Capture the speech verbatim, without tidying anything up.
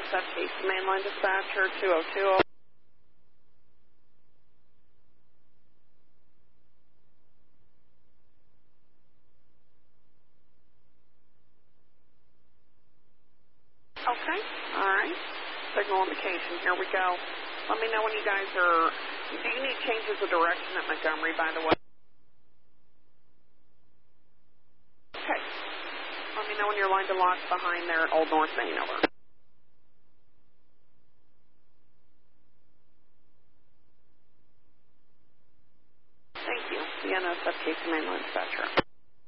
F Case to mainline dispatcher two oh two oh. Okay, all right. Signal indication, here we go. Let me know when you guys are, do you need changes of direction at Montgomery, by the way? Okay. Let me know when you're lined to lock behind there at Old North Main, over. Thank you. The N S F Case to mainline dispatcher.